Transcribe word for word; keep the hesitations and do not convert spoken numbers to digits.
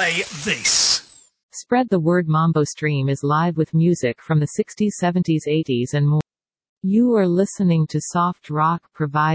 play this. Spread the word. Mambo Stream is live with music from the sixties, seventies, eighties and more. You are listening to Soft Rock, provide